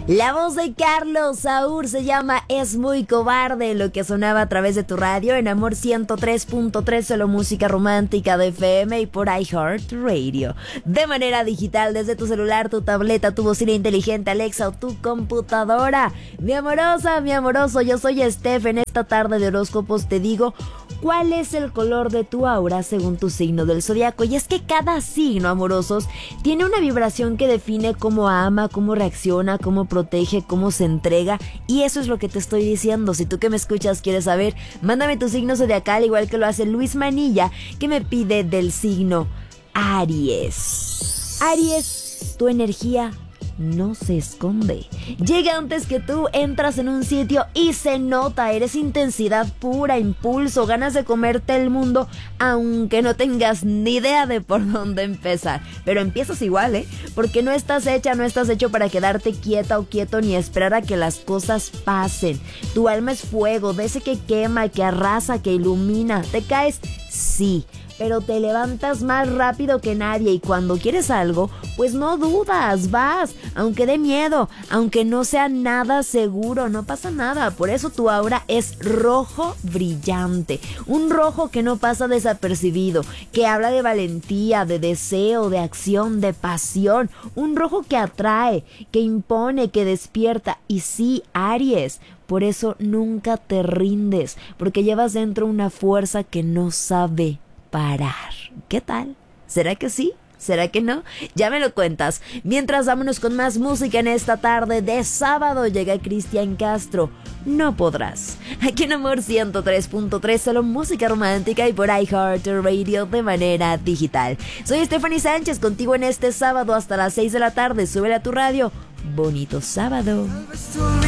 La voz de Carlos Saúl se llama Es Muy Cobarde, lo que sonaba a través de tu radio en Amor 103.3, solo música romántica de FM y por iHeartRadio. De manera digital, desde tu celular, tu tableta, tu bocina inteligente, Alexa o tu computadora. Mi amorosa, mi amoroso, yo soy Steph. En esta tarde de horóscopos te digo cuál es el color de tu aura según tu signo del zodiaco. Y es que cada signo, amorosos, tiene una vibración que define cómo ama, cómo reacciona, cómo protege, cómo se entrega, y eso es lo que te estoy diciendo. Si tú que me escuchas quieres saber, mándame tu signo zodiacal, igual que lo hace Luis Manilla, que me pide del signo Aries. Aries, tu energía no se esconde. Llega antes que tú, entras en un sitio y se nota. Eres intensidad pura, impulso, ganas de comerte el mundo, aunque no tengas ni idea de por dónde empezar. Pero empiezas igual, porque no estás hecho para quedarte quieta o quieto ni esperar a que las cosas pasen. Tu alma es fuego, de ese que quema, que arrasa, que ilumina. ¿Te caes? Sí, pero te levantas más rápido que nadie, y cuando quieres algo, pues no dudas, vas, aunque dé miedo, aunque no sea nada seguro, no pasa nada. Por eso tu aura es rojo brillante, un rojo que no pasa desapercibido, que habla de valentía, de deseo, de acción, de pasión, un rojo que atrae, que impone, que despierta. Y sí, Aries, por eso nunca te rindes, porque llevas dentro una fuerza que no sabe parar. ¿Qué tal? ¿Será que sí? ¿Será que no? Ya me lo cuentas. Mientras, vámonos con más música en esta tarde de sábado. Llega Cristian Castro, No Podrás. Aquí en Amor 103.3, solo música romántica y por iHeartRadio de manera digital. Soy Stephanie Sánchez, contigo en este sábado hasta las 6 de la tarde. Súbele a tu radio. Bonito sábado.